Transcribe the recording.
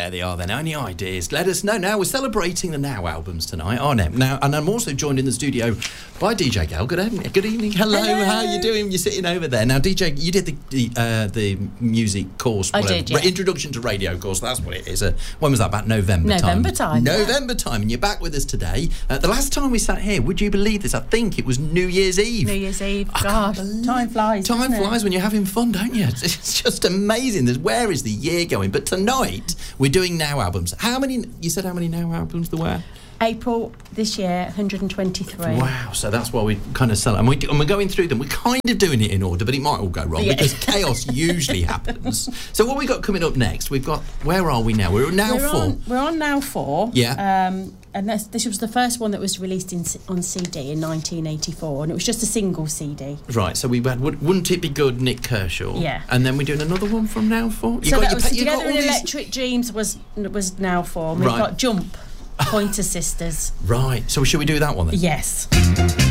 there they are then. Any ideas? Let us know. Now, we're celebrating the Now albums tonight, aren't we? Now, and I'm also joined in the studio by DJ Gal. Good evening. Hello. How are you doing? You're sitting over there. Now, DJ, you did the music course. I did, yeah. Introduction to Radio course, that's what it is. When was that? About November time. November time, and you're back with us today. The last time we sat here, would you believe this? I think it was New Year's Eve. Gosh, time flies. Time flies when you're having fun, don't you? It's just amazing. Where is the year going? But tonight we're doing Now albums. You said how many Now albums there were? April this year, 123. Wow, so that's why we kind of sell it. And we're going through them. We're kind of doing it in order, but it might all go wrong because chaos usually happens. So what we got coming up next? Where are we now? We're on Now 4. Yeah. And this was the first one that was released on CD in 1984, and it was just a single CD. Right, so we had Wouldn't It Be Good, Nick Kershaw. Yeah. And then we're doing another one from Now 4. Together in Electric Dreams was Now 4. And we've got Jump, Pointer Sisters. Right, so should we do that one then? Yes.